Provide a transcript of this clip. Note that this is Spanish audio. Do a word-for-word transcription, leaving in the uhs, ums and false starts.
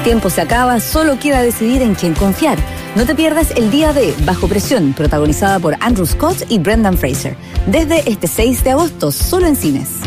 tiempo se acaba, solo queda decidir en quién confiar. No te pierdas El Día de Bajo Presión, protagonizada por Andrew Scott y Brendan Fraser. Desde este seis de agosto, solo en cines.